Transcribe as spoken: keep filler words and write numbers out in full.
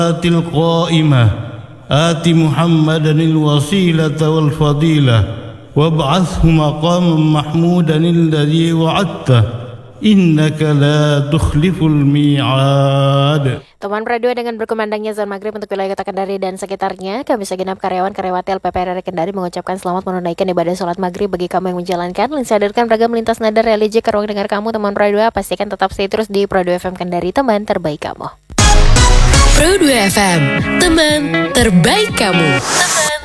القائمة آت محمدا الوسيلة والفضيلة وابعثه مقاما محمودا الذي وعدته إنك لا تخلف الميعاد. Teman Radio, dengan berkumandangnya azan maghrib untuk wilayah Kota Kendari dan sekitarnya, kami segenap karyawan karyawati L P P R R Kendari mengucapkan selamat menunaikan ibadah sholat maghrib bagi kamu yang menjalankan. Sadarkan beragam lintas nada religi ke ruang dengar kamu, teman Pro dua. Pastikan tetap stay terus di Pro dua F M Kendari, teman terbaik kamu. Pro dua F M, teman terbaik kamu. Teman